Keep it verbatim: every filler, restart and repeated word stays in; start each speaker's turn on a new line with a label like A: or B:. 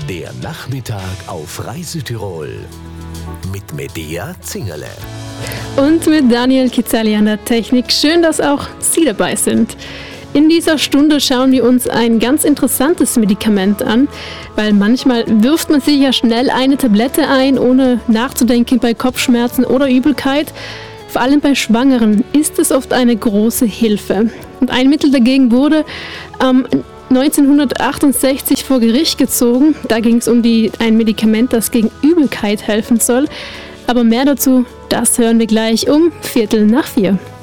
A: Der Nachmittag auf Reisetirol mit Medea Zingerle.
B: Und mit Daniel Kitzali an der Technik. Schön, dass auch Sie dabei sind. In dieser Stunde schauen wir uns ein ganz interessantes Medikament an, weil manchmal wirft man sich ja schnell eine Tablette ein, ohne nachzudenken bei Kopfschmerzen oder Übelkeit. Vor allem bei Schwangeren ist es oft eine große Hilfe. Und ein Mittel dagegen wurde am ähm, neunzehnhundertachtundsechzig vor Gericht gezogen. Da ging es um die, ein Medikament, das gegen Übelkeit helfen soll. Aber mehr dazu, das hören wir gleich um Viertel nach vier.